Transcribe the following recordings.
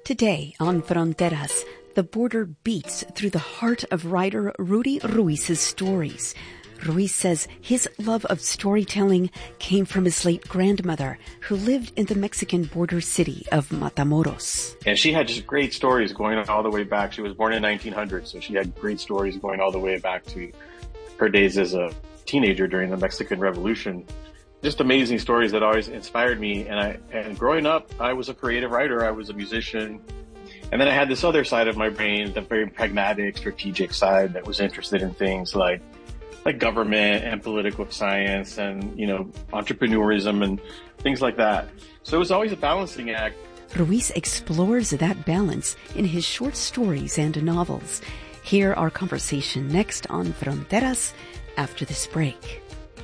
Today on Fronteras, the border beats through the heart of writer Rudy Ruiz's stories. Ruiz says his love of storytelling came from his late grandmother, who lived in the Mexican border city of Matamoros. And she had just great stories going all the way back. She was born in 1900, so she had great stories going all the way back to her days as a teenager during the Mexican Revolution. Just amazing stories that always inspired me. And growing up, I was a creative writer. I was a musician. And then I had this other side of my brain, the very pragmatic, strategic side that was interested in things like government and political science and, entrepreneurism and things like that. So it was always a balancing act. Ruiz explores that balance in his short stories and novels. Hear our conversation next on Fronteras after this break.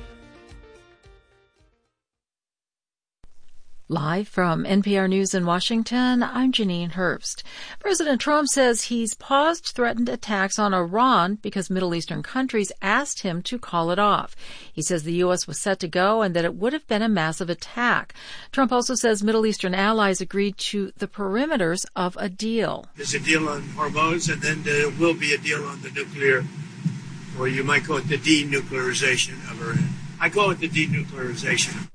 Live from NPR News in Washington, I'm Janine Herbst. President Trump says he's paused threatened attacks on Iran because Middle Eastern countries asked him to call it off. He says the U.S. was set to go and that it would have been a massive attack. Trump also says Middle Eastern allies agreed to the perimeters of a deal. There's a deal on Hormuz, and then there will be a deal on the nuclear, or you might call it the denuclearization of Iran. I call it the denuclearization.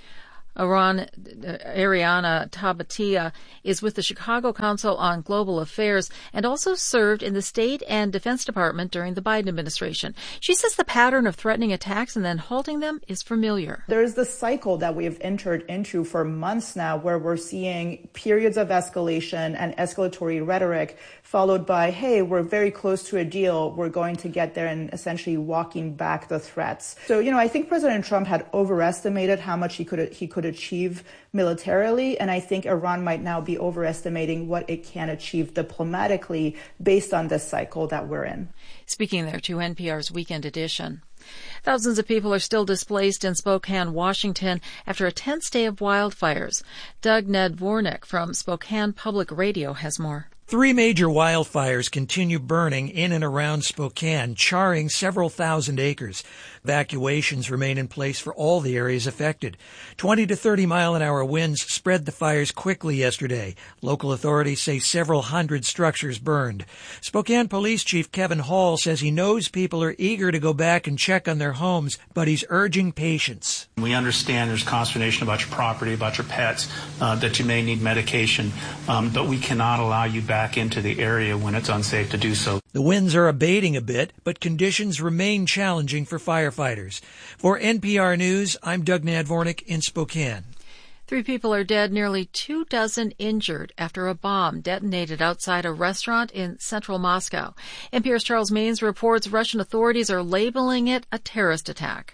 Ariana Tabatia is with the Chicago Council on Global Affairs and also served in the State and Defense Department during the Biden administration. She says the pattern of threatening attacks and then halting them is familiar. There's this cycle that we have entered into for months now where we're seeing periods of escalation and escalatory rhetoric followed by, hey, we're very close to a deal, we're going to get there, and essentially walking back the threats. So, I think President Trump had overestimated how much he could achieve militarily, and I think Iran might now be overestimating what it can achieve diplomatically based on this cycle that we're in. Speaking there to NPR's Weekend Edition. Thousands of people are still displaced in Spokane, Washington, after a tense day of wildfires. Doug Nadvornik from Spokane Public Radio has more. 3 major wildfires continue burning in and around Spokane, charring several thousand acres. Evacuations remain in place for all the areas affected. 20 to 30 mile-an-hour winds spread the fires quickly yesterday. Local authorities say several hundred structures burned. Spokane Police Chief Kevin Hall says he knows people are eager to go back and check on their homes, but he's urging patience. We understand there's consternation about your property, about your pets, that you may need medication, but we cannot allow you back into the area when it's unsafe to do so. The winds are abating a bit, but conditions remain challenging for firefighters. For NPR News, I'm Doug Nadvornik in Spokane. 3 people are dead, nearly 24 injured after a bomb detonated outside a restaurant in central Moscow. NPR's Charles Maynes reports Russian authorities are labeling it a terrorist attack.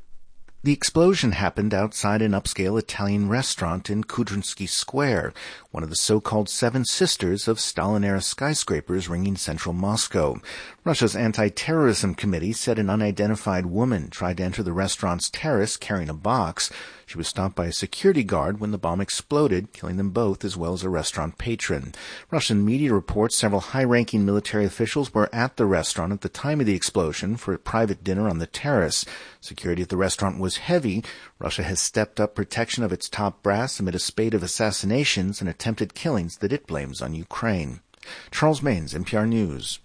The explosion happened outside an upscale Italian restaurant in Kudrynsky Square, one of the so-called 7 sisters of Stalin-era skyscrapers ringing central Moscow. Russia's anti-terrorism committee said an unidentified woman tried to enter the restaurant's terrace carrying a box. She was stopped by a security guard when the bomb exploded, killing them both as well as a restaurant patron. Russian media reports several high-ranking military officials were at the restaurant at the time of the explosion for a private dinner on the terrace. Security at the restaurant was heavy. Russia has stepped up protection of its top brass amid a spate of assassinations and attempted killings that it blames on Ukraine. Charles Maynes, NPR News.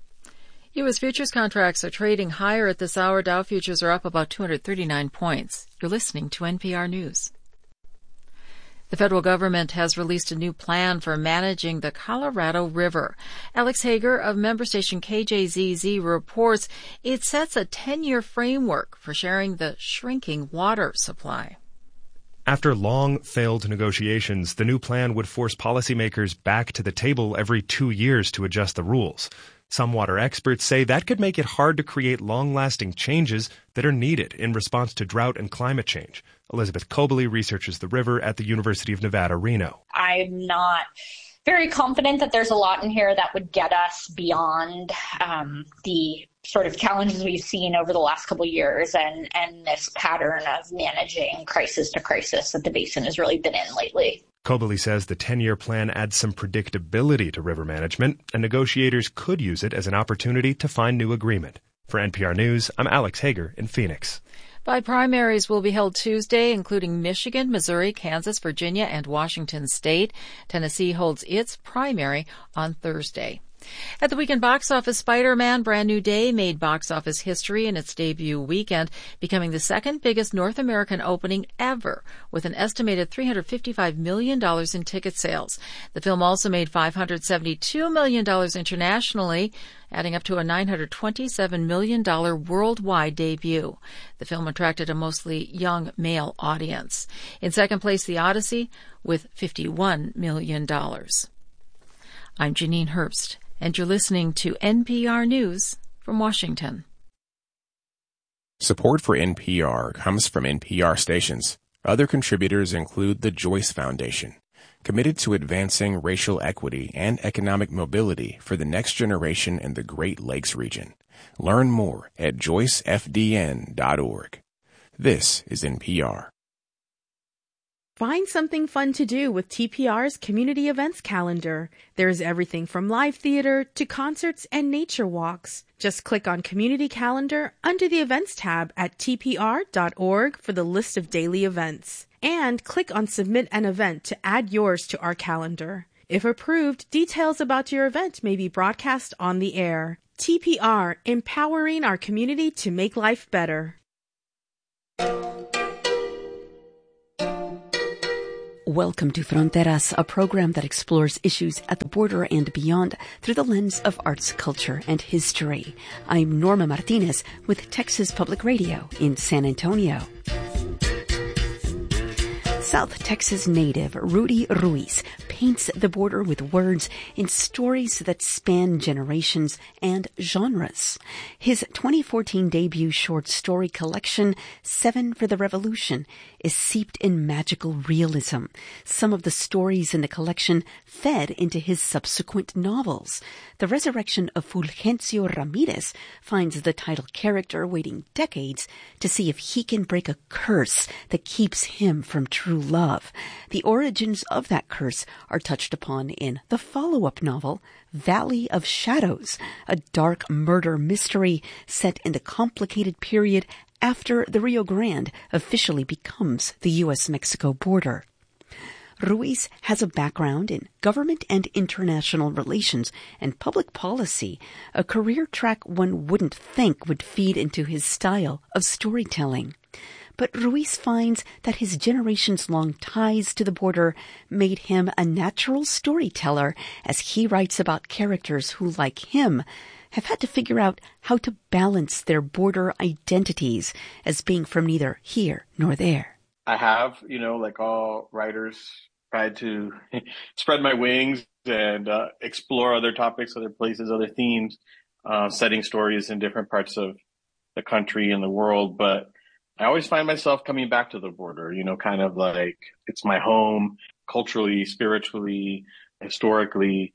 U.S. futures contracts are trading higher at this hour. Dow futures are up about 239 points. You're listening to NPR News. The federal government has released a new plan for managing the Colorado River. Alex Hager of member station KJZZ reports it sets a 10-year framework for sharing the shrinking water supply. After long, failed negotiations, the new plan would force policymakers back to the table every 2 years to adjust the rules. Some water experts say that could make it hard to create long-lasting changes that are needed in response to drought and climate change. Elizabeth Cobley researches the river at the University of Nevada, Reno. I'm not very confident that there's a lot in here that would get us beyond the sort of challenges we've seen over the last couple of years and this pattern of managing crisis to crisis that the basin has really been in lately. Cobley says the 10-year plan adds some predictability to river management, and negotiators could use it as an opportunity to find new agreement. For NPR News, I'm Alex Hager in Phoenix. Five primaries will be held Tuesday, including Michigan, Missouri, Kansas, Virginia, and Washington State. Tennessee holds its primary on Thursday. At the weekend box office, Spider-Man Brand New Day made box office history in its debut weekend, becoming the second biggest North American opening ever, with an estimated $355 million in ticket sales. The film also made $572 million internationally, adding up to a $927 million worldwide debut. The film attracted a mostly young male audience. In second place, The Odyssey, with $51 million. I'm Janine Herbst, and you're listening to NPR News from Washington. Support for NPR comes from NPR stations. Other contributors include the Joyce Foundation, committed to advancing racial equity and economic mobility for the next generation in the Great Lakes region. Learn more at joycefdn.org. This is NPR. Find something fun to do with TPR's community events calendar. There's everything from live theater to concerts and nature walks. Just click on Community Calendar under the Events tab at tpr.org for the list of daily events. And click on Submit an Event to add yours to our calendar. If approved, details about your event may be broadcast on the air. TPR, empowering our community to make life better. Welcome to Fronteras, a program that explores issues at the border and beyond through the lens of arts, culture, and history. I'm Norma Martinez with Texas Public Radio in San Antonio. South Texas native Rudy Ruiz paints the border with words in stories that span generations and genres. His 2014 debut short story collection, 7 for the Revolution, is steeped in magical realism. Some of the stories in the collection fed into his subsequent novels. The resurrection of Fulgencio Ramirez finds the title character waiting decades to see if he can break a curse that keeps him from true love. The origins of that curse are touched upon in the follow-up novel, Valley of Shadows, a dark murder mystery set in the complicated period after the Rio Grande officially becomes the U.S.-Mexico border. Ruiz has a background in government and international relations and public policy, a career track one wouldn't think would feed into his style of storytelling. But Ruiz finds that his generations-long ties to the border made him a natural storyteller as he writes about characters who, like him, have had to figure out how to balance their border identities as being from neither here nor there. I have, like all writers, tried to spread my wings and explore other topics, other places, other themes, setting stories in different parts of the country and the world. But I always find myself coming back to the border, kind of like it's my home culturally, spiritually, historically.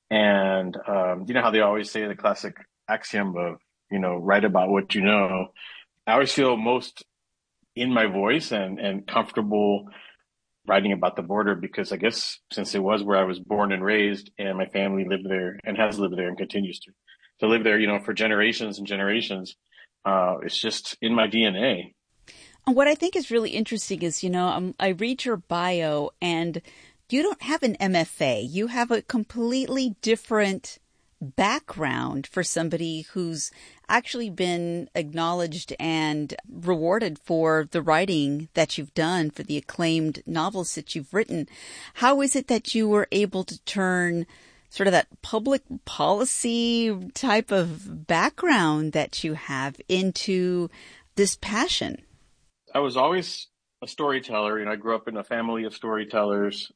And, how they always say the classic axiom of, write about what you know. I always feel most in my voice and comfortable writing about the border because I guess since it was where I was born and raised and my family lived there and has lived there and continues to live there, for generations and generations, it's just in my DNA. What I think is really interesting is, I read your bio and you don't have an MFA. You have a completely different background for somebody who's actually been acknowledged and rewarded for the writing that you've done, for the acclaimed novels that you've written. How is it that you were able to turn sort of that public policy type of background that you have into this passion? I was always a storyteller. I grew up in a family of storytellers.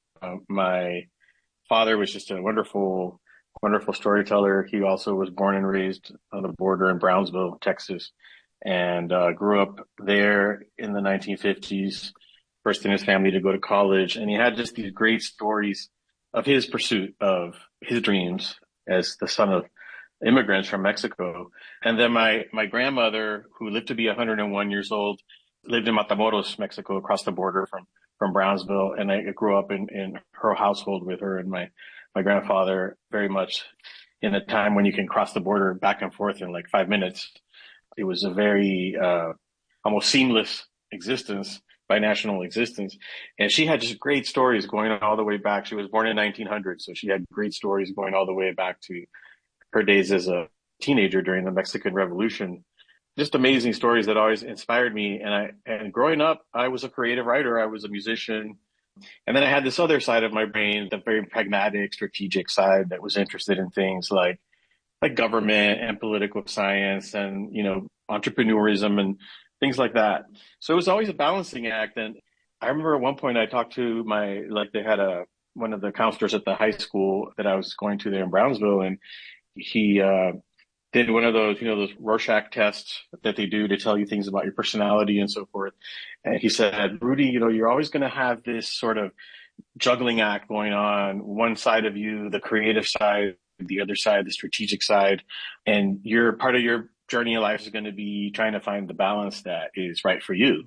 My father was just a wonderful storyteller. He also was born and raised on the border in Brownsville, Texas, and grew up there in the 1950s, first in his family to go to college. And he had just these great stories of his pursuit of his dreams as the son of immigrants from Mexico. And then my grandmother, who lived to be 101 years old, lived in Matamoros, Mexico, across the border from Brownsville. And I grew up in her household with her and my grandfather, very much in a time when you can cross the border back and forth in like 5 minutes. It was a very almost seamless existence, binational existence. And she had just great stories going all the way back. She was born in 1900, so she had great stories going all the way back to her days as a teenager during the Mexican Revolution. Just amazing stories that always inspired me. And growing up, I was a creative writer. I was a musician. And then I had this other side of my brain, the very pragmatic, strategic side that was interested in things like government and political science and, entrepreneurism and things like that. So it was always a balancing act. And I remember at one point I talked to they had one of the counselors at the high school that I was going to there in Brownsville, and he did one of those, those Rorschach tests that they do to tell you things about your personality and so forth. And he said, Rudy, you're always going to have this sort of juggling act going on. One side of you, the creative side, the other side, the strategic side. And part of your journey in life is going to be trying to find the balance that is right for you,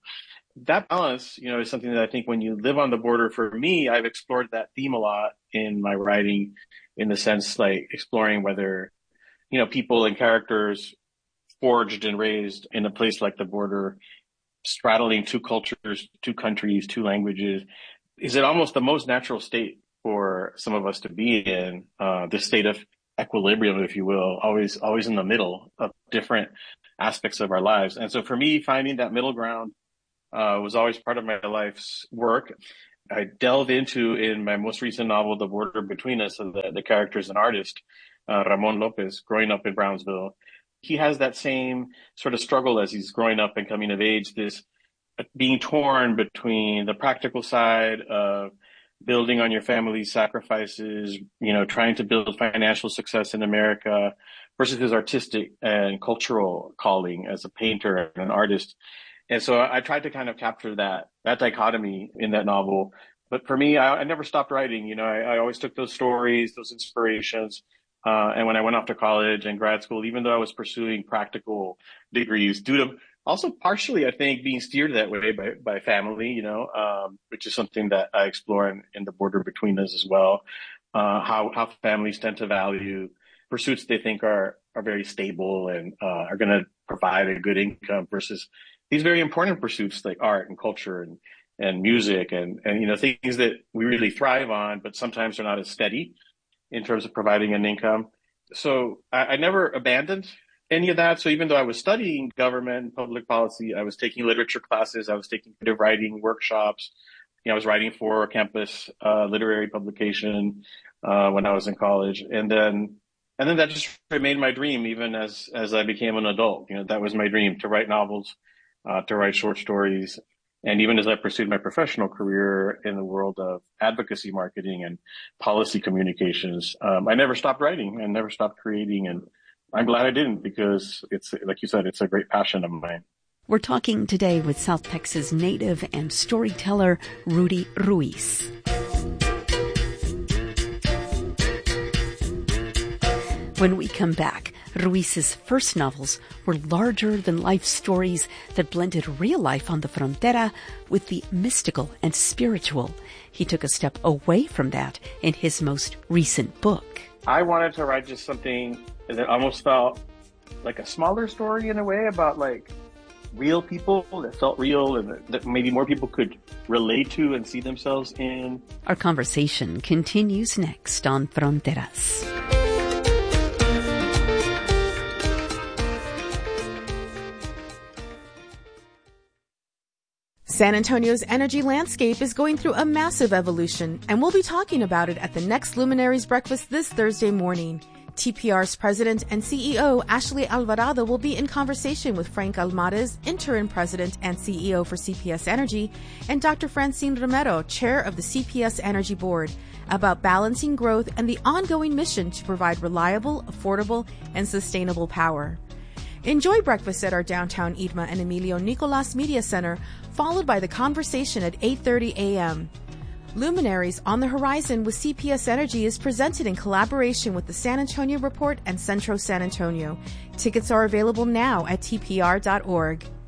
That balance, is something that I think when you live on the border, for me, I've explored that theme a lot in my writing, in the sense like exploring whether people and characters forged and raised in a place like the border, straddling two cultures, two countries, two languages, is it almost the most natural state for some of us to be in, this state of equilibrium, if you will, always in the middle of different aspects of our lives. And so for me, finding that middle ground was always part of my life's work. I delve into, in my most recent novel, The Border Between Us, and the character is an artist, Ramon Lopez, growing up in Brownsville. He has that same sort of struggle as he's growing up and coming of age, this being torn between the practical side of building on your family's sacrifices, trying to build financial success in America, versus his artistic and cultural calling as a painter and an artist. And so I tried to kind of capture that dichotomy in that novel. But for me, I never stopped writing. I always took those stories, those inspirations. And when I went off to college and grad school, even though I was pursuing practical degrees, due to also partially, I think, being steered that way by family, which is something that I explore in The Border Between Us as well, how families tend to value pursuits they think are very stable and are going to provide a good income versus these very important pursuits like art and culture and music and things that we really thrive on, but sometimes they're not as steady in terms of providing an income. So I never abandoned any of that. So even though I was studying government and public policy, I was taking literature classes, I was taking creative writing workshops. I was writing for a campus literary publication when I was in college. And then that just remained my dream even as I became an adult. That was my dream, to write novels, to write short stories. And even as I pursued my professional career in the world of advocacy marketing and policy communications, I never stopped writing and never stopped creating. And I'm glad I didn't, because it's, like you said, it's a great passion of mine. We're talking today with South Texas native and storyteller Rudy Ruiz. When we come back, Ruiz's first novels were larger-than-life stories that blended real life on the frontera with the mystical and spiritual. He took a step away from that in his most recent book. I wanted to write just something that almost felt like a smaller story in a way, about like real people that felt real and that maybe more people could relate to and see themselves in. Our conversation continues next on Fronteras. San Antonio's energy landscape is going through a massive evolution, and we'll be talking about it at the next Luminaries Breakfast this Thursday morning. TPR's president and CEO, Ashley Alvarado, will be in conversation with Frank Almares, interim president and CEO for CPS Energy, and Dr. Francine Romero, chair of the CPS Energy Board, about balancing growth and the ongoing mission to provide reliable, affordable, and sustainable power. Enjoy breakfast at our downtown Irma and Emilio Nicolas Media Center, followed by the conversation at 8:30 a.m. Luminaries on the Horizon with CPS Energy is presented in collaboration with the San Antonio Report and Centro San Antonio. Tickets are available now at tpr.org.